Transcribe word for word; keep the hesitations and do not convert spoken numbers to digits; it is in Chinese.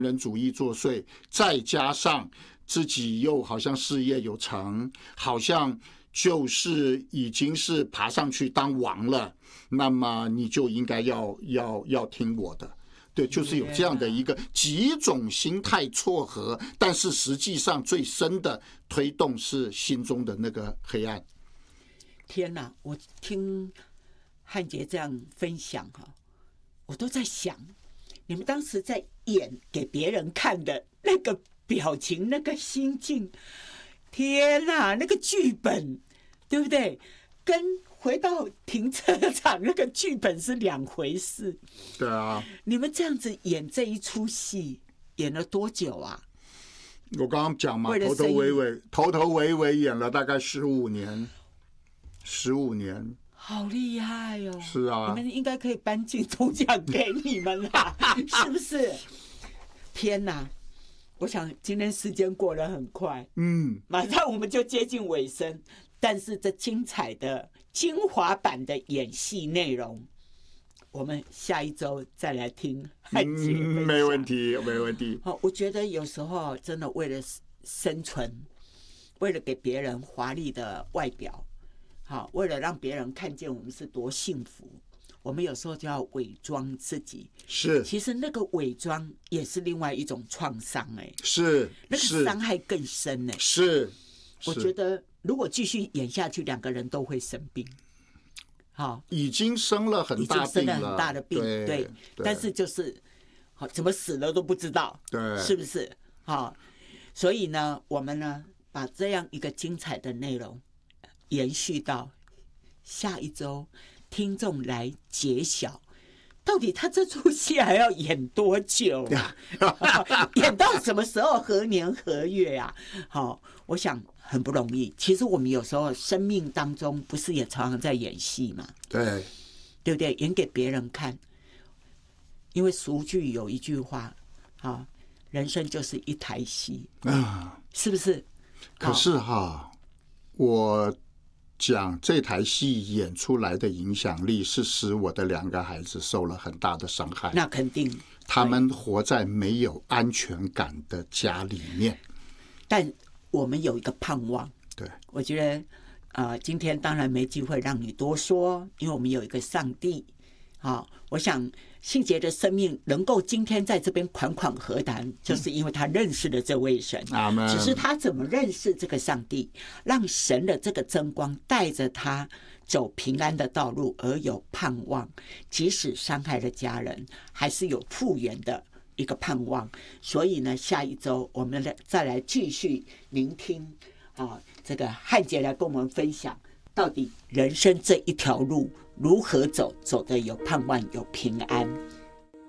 人主义作祟，再加上自己又好像事业有成，好像就是已经是爬上去当王了，那么你就应该要要要听我的。对，就是有这样的一个几种心态撮合，但是实际上最深的推动是心中的那个黑暗。 天哪，我听汉杰这样分享哈，我都在想，你们当时在演给别人看的那个表情、那个心境，天哪，那个剧本，对不对？跟回到停车场那个剧本是两回事。 对啊， 你们这样子演这一出戏，演了多久啊？ 我刚刚讲嘛，头头尾尾，头头尾尾演了大概十五年，十五年。 好厉害哦！ 是啊， 你们应该可以颁金钟奖给你们啦，是不是？天哪！我想今天时间过得很快，嗯，马上我们就接近尾声。但是这精彩的精华版的演戏内容，我们下一周再来听汉杰分享。 嗯，没问题，没问题。 好，我觉得有时候真的为了生存，为了给别人华丽的外表，好，为了让别人看见我们是多幸福，我们有时候就要伪装自己。 是， 其实那个伪装也是另外一种创伤，哎， 是， 那个伤害更深哎。 是， 我觉得如果继续演下去，两个人都会生病。好， 已经生了很大病了，已经生了很大的病，对，对对，但是就是好怎么死了都不知道， 对， 是不是？好，所以呢，我们呢把这样一个精彩的内容延续到下一周，听众来揭晓，到底他这出戏还要演多久啊？演到什么时候？何年何月啊？好，我想很不容易。其实我们有时候生命当中不是也常常在演戏嘛？ 对， 对不对？演给别人看。因为俗句有一句话，啊，人生就是一台戏啊，是不是？ 可是哈，我讲这台戏演出来的影响力是使我的两个孩子受了很大的伤害。 那肯定， 他们活在没有安全感的家里面。 但我们有一个盼望。 对， 我觉得，呃，今天当然没机会让你多说，因为我们有一个上帝。好，我想信杰的生命能够今天在这边款款和谈，就是因为他认识了这位神。 阿们。 只是他怎么认识这个上帝，让神的这个真光带着他走平安的道路，而有盼望，即使伤害了家人，还是有复原的一个盼望。所以呢，下一周我们再来继续聆听啊，这个汉杰来跟我们分享，到底人生这一条路如何走，走得有盼望，有平安。